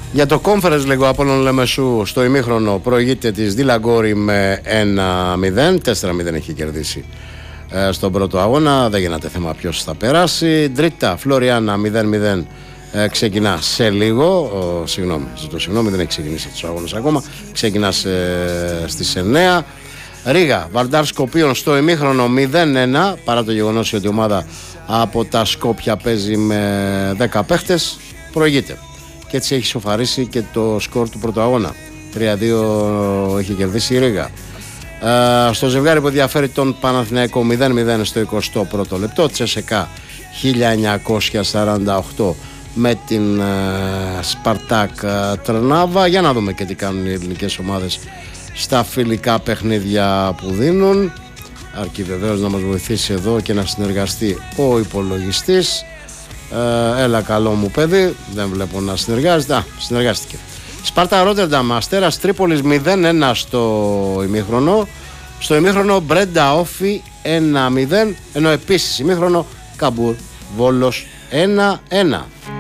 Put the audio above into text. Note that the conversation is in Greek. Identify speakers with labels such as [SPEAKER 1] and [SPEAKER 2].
[SPEAKER 1] Για το Conference League, ο Απόλλων Λεμεσού στο ημίχρονο προηγείται της Διλαγκόρη με 1-0. 4-0 έχει κερδίσει στον πρώτο αγώνα. Δεν γίνεται θέμα ποιος θα περάσει. Τρίτα, Φλωριάννα 0-0. Ξεκινά σε λίγο. Συγγνώμη, δεν έχει ξεκινήσει τους αγώνες ακόμα. Ξεκινά στις 9. Ρήγα, Βαλντάρ Σκοπίων στο ημίχρονο 0-1. Παρά το γεγονός ότι η ομάδα από τα Σκόπια παίζει με 10 παίχτες, προηγείται. Και έτσι έχει σοφαρίσει και το σκορ του πρώτου αγώνα. 3-2 έχει κερδίσει η Ρήγα. Στο ζευγάρι που ενδιαφέρει τον Παναθηναϊκό 0-0 στο 21ο λεπτό. Τσεσεκά 1948 με την Σπαρτάκ Τρνάβα. Για να δούμε και τι κάνουν οι ελληνικές ομάδες στα φιλικά παιχνίδια που δίνουν. Αρκεί βεβαίως να μας βοηθήσει εδώ και να συνεργαστεί ο υπολογιστής. Έλα καλό μου παιδί, δεν βλέπω να συνεργάζεται. Συνεργάστηκε. Σπάρτα Ρότερνταμ, Αστέρας Τρίπολης 0-1 στο ημίχρονο. Στο ημίχρονο Μπρέντα Όφι 1-0. Ενώ επίσης ημίχρονο Καμπούρ Βόλος 1-1.